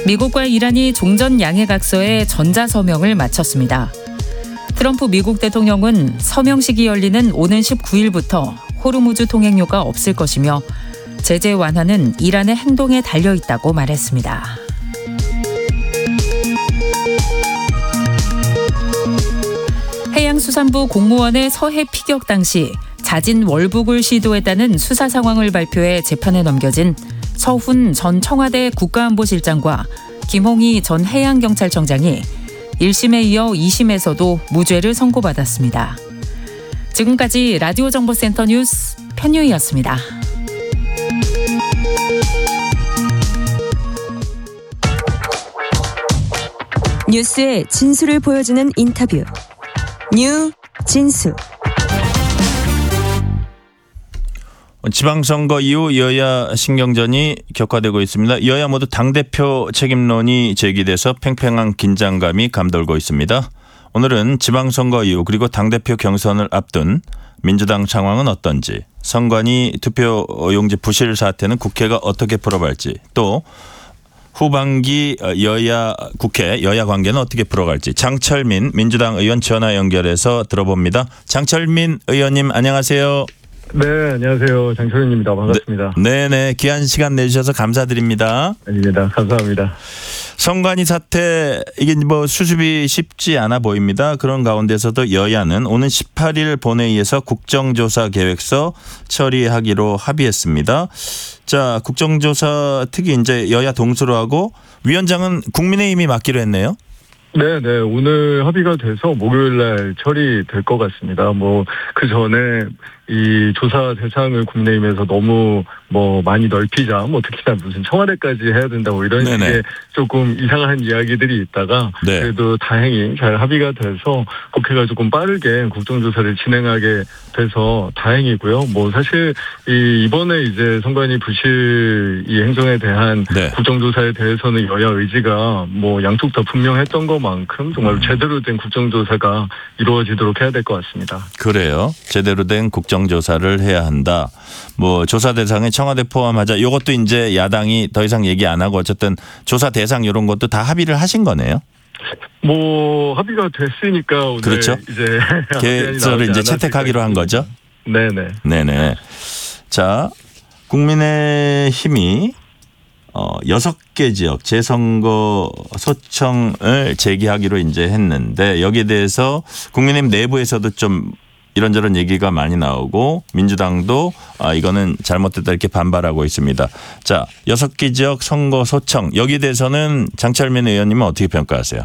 미국과 이란이 종전 양해각서에 전자서명을 마쳤습니다. 트럼프 미국 대통령은 서명식이 열리는 오는 19일부터 호르무즈 통행료가 없을 것이며 제재 완화는 이란의 행동에 달려있다고 말했습니다. 해양수산부 공무원의 서해 피격 당시 자진 월북을 시도했다는 수사 상황을 발표해 재판에 넘겨진 서훈 전 청와대 국가안보실장과 김홍희 전 해양경찰청장이 1심에 이어 2심에서도 무죄를 선고받았습니다. 지금까지 라디오 정보센터 뉴스 편유희였습니다. 뉴스의 진수를 보여주는 인터뷰. 뉴 진수. 지방선거 이후 여야 신경전이 격화되고 있습니다. 여야 모두 당대표 책임론이 제기돼서 팽팽한 긴장감이 감돌고 있습니다. 오늘은 지방선거 이후 그리고 당대표 경선을 앞둔 민주당 상황은 어떤지, 선관위 투표용지 부실 사태는 국회가 어떻게 풀어갈지, 또 후반기 국회 여야 관계는 어떻게 풀어갈지 장철민 민주당 의원 전화 연결해서 들어봅니다. 장철민 의원님 안녕하세요. 네, 안녕하세요. 장철민입니다. 반갑습니다. 네네. 귀한 시간 내주셔서 감사드립니다. 아닙니다. 감사합니다. 선관위 사태 이게 뭐 수습이 쉽지 않아 보입니다. 그런 가운데서도 여야는 오는 18일 본회의에서 국정조사 계획서 처리하기로 합의했습니다. 자, 국정조사 특히 이제 여야 동수로 하고 위원장은 국민의힘이 맡기로 했네요. 네. 오늘 합의가 돼서 목요일 날 처리될 것 같습니다. 그 전에 이 조사 대상을 국민의힘에서 너무 많이 넓히자, 특히나 무슨 청와대까지 해야 된다고 이런 네네. 식의 조금 이상한 이야기들이 있다가 네. 그래도 다행히 잘 합의가 돼서 국회가 조금 빠르게 국정조사를 진행하게 돼서 다행이고요. 사실 이번에 이제 선관위 부실 이 행정에 대한 네. 국정조사에 대해서는 여야 의지가 양쪽 다 분명했던 것만큼 정말 제대로 된 국정조사가 이루어지도록 해야 될 것 같습니다. 그래요. 제대로 된 국정조사를 해야 한다. 조사 대상에 청와대 포함하자. 이것도 이제 야당이 더 이상 얘기 안 하고 어쨌든 조사 대상 이런 것도 다 합의를 하신 거네요. 합의가 됐으니까 오늘 그렇죠. 이제 계획서를 이제 채택하기로 한 거죠. 네네. 자, 국민의힘이 6개 지역 재선거 소청을 제기하기로 이제 했는데 여기에 대해서 국민의힘 내부에서도 좀 이런저런 얘기가 많이 나오고 민주당도 이거는 잘못됐다 이렇게 반발하고 있습니다. 자, 6개 지역 선거 소청 여기에 대해서는 장철민 의원님은 어떻게 평가하세요?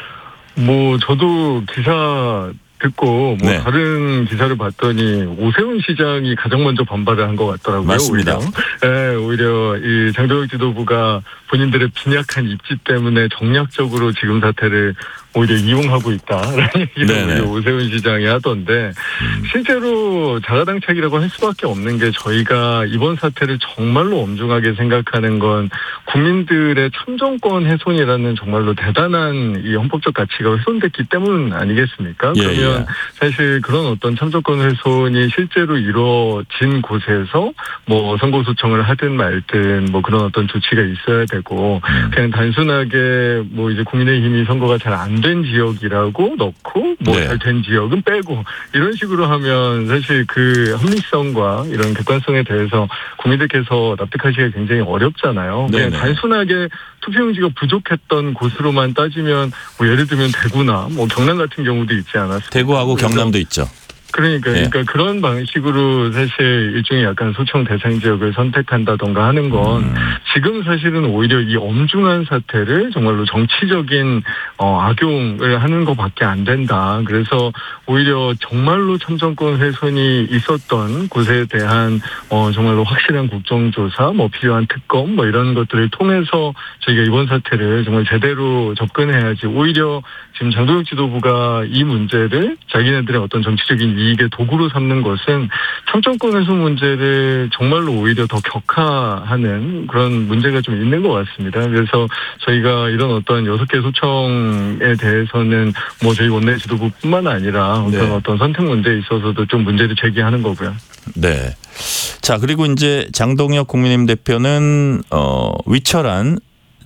저도 기사 듣고 네. 다른 기사를 봤더니 오세훈 시장이 가장 먼저 반발을 한 것 같더라고요. 맞습니다. 오히려 이 장동혁 지도부가 본인들의 빈약한 입지 때문에 정략적으로 지금 사태를 오히려 이용하고 있다라는 얘기를 오세훈 시장이 하던데 실제로 자가당착이라고 할 수밖에 없는 게 저희가 이번 사태를 정말로 엄중하게 생각하는 건 국민들의 참정권 훼손이라는 정말로 대단한 이 헌법적 가치가 훼손됐기 때문 아니겠습니까? 그러면 사실 그런 어떤 참정권 훼손이 실제로 이루어진 곳에서 선거 소청을 하든 말든 그런 어떤 조치가 있어야 되고 그냥 단순하게 이제 국민의힘이 선거가 잘 안 된 지역이라고 넣고 잘 된 지역은 빼고 이런 식으로 하면 사실 그 합리성과 이런 객관성에 대해서 국민들께서 납득하시기가 굉장히 어렵잖아요. 그냥 단순하게 투표용지가 부족했던 곳으로만 따지면 예를 들면 대구나 경남 같은 경우도 있지 않았습니까? 대구하고 경남도 있죠. 그러니까 그런 방식으로 사실 일종의 약간 소청 대상 지역을 선택한다던가 하는 건 지금 사실은 오히려 이 엄중한 사태를 정말로 정치적인 악용을 하는 것밖에 안 된다. 그래서 오히려 정말로 참정권 훼손이 있었던 곳에 대한 정말로 확실한 국정조사, 필요한 특검 이런 것들을 통해서 저희가 이번 사태를 정말 제대로 접근해야지. 오히려 지금 장동혁 지도부가 이 문제를 자기네들의 어떤 정치적인 이익의 도구로 삼는 것은 참정권 훼손 문제를 정말로 오히려 더 격화하는 그런 문제가 좀 있는 것 같습니다. 그래서 저희가 이런 어떤 6개 소청에 대해서는 저희 원내 지도부뿐만 아니라 어떤 선택 문제에 있어서도 좀 문제를 제기하는 거고요. 네. 자, 그리고 이제 장동혁 국민의힘 대표는 위철한